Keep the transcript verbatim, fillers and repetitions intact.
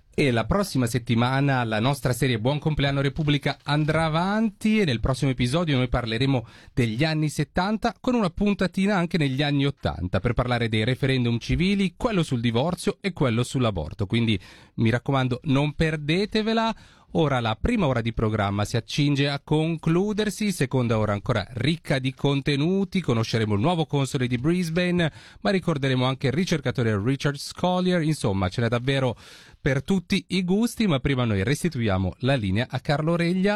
E la prossima settimana la nostra serie Buon Compleanno Repubblica andrà avanti e nel prossimo episodio noi parleremo degli anni settanta con una puntatina anche negli anni ottanta per parlare dei referendum civili, quello sul divorzio e quello sull'aborto. Quindi mi raccomando, non perdetevela. Ora la prima ora di programma si accinge a concludersi, seconda ora ancora ricca di contenuti, conosceremo il nuovo console di Brisbane, ma ricorderemo anche il ricercatore Richard Scolyer, insomma ce n'è davvero per tutti i gusti, ma prima noi restituiamo la linea a Carlo Reglia.